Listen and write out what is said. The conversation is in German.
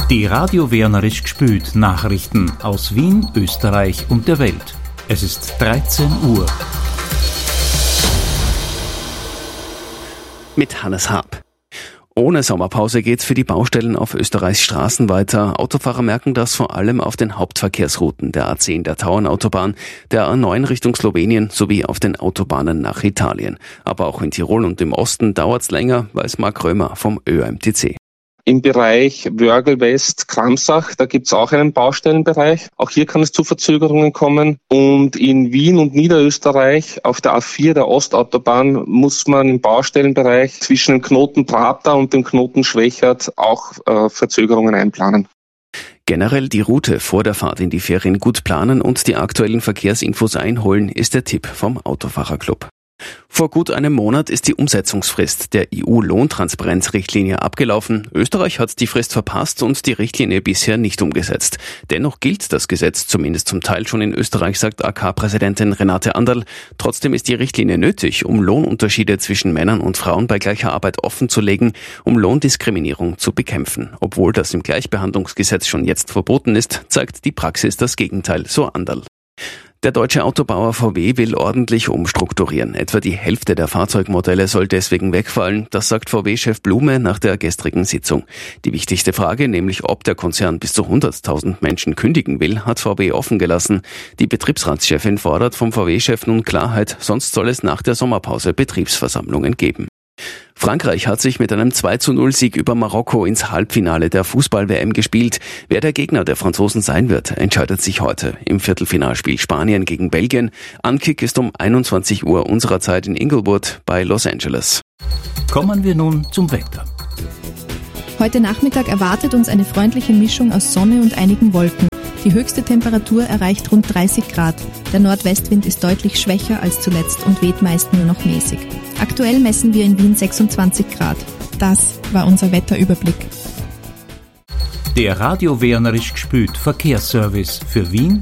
Die Radio Wernerisch gspült Nachrichten aus Wien, Österreich und der Welt. Es ist 13 Uhr. Mit Hannes Haab. Ohne Sommerpause geht's für die Baustellen auf Österreichs Straßen weiter. Autofahrer merken das vor allem auf den Hauptverkehrsrouten der A10 der Tauernautobahn, der A9 Richtung Slowenien sowie auf den Autobahnen nach Italien. Aber auch in Tirol und im Osten dauert's länger, weiß Marc Römer vom ÖMTC. Im Bereich Wörgl West, Kramsach, da gibt's auch einen Baustellenbereich. Auch hier kann es zu Verzögerungen kommen. Und in Wien und Niederösterreich auf der A4 der Ostautobahn muss man im Baustellenbereich zwischen dem Knoten Prater und dem Knoten Schwächert auch Verzögerungen einplanen. Generell die Route vor der Fahrt in die Ferien gut planen und die aktuellen Verkehrsinfos einholen, ist der Tipp vom Autofahrerclub. Vor gut einem Monat ist die Umsetzungsfrist der EU-Lohntransparenzrichtlinie abgelaufen. Österreich hat die Frist verpasst und die Richtlinie bisher nicht umgesetzt. Dennoch gilt das Gesetz zumindest zum Teil schon in Österreich, sagt AK-Präsidentin Renate Anderl. Trotzdem ist die Richtlinie nötig, um Lohnunterschiede zwischen Männern und Frauen bei gleicher Arbeit offenzulegen, um Lohndiskriminierung zu bekämpfen. Obwohl das im Gleichbehandlungsgesetz schon jetzt verboten ist, zeigt die Praxis das Gegenteil, so Anderl. Der deutsche Autobauer VW will ordentlich umstrukturieren. Etwa die Hälfte der Fahrzeugmodelle soll deswegen wegfallen. Das sagt VW-Chef Blume nach der gestrigen Sitzung. Die wichtigste Frage, nämlich ob der Konzern bis zu 100.000 Menschen kündigen will, hat VW offen gelassen. Die Betriebsratschefin fordert vom VW-Chef nun Klarheit, sonst soll es nach der Sommerpause Betriebsversammlungen geben. Frankreich hat sich mit einem 2:0-Sieg über Marokko ins Halbfinale der Fußball-WM gespielt. Wer der Gegner der Franzosen sein wird, entscheidet sich heute. Im Viertelfinalspiel Spanien gegen Belgien. Ankick ist um 21 Uhr unserer Zeit in Inglewood bei Los Angeles. Kommen wir nun zum Wetter. Heute Nachmittag erwartet uns eine freundliche Mischung aus Sonne und einigen Wolken. Die höchste Temperatur erreicht rund 30 Grad. Der Nordwestwind ist deutlich schwächer als zuletzt und weht meist nur noch mäßig. Aktuell messen wir in Wien 26 Grad. Das war unser Wetterüberblick. Der Radio Wernerisch gspült Verkehrsservice für Wien,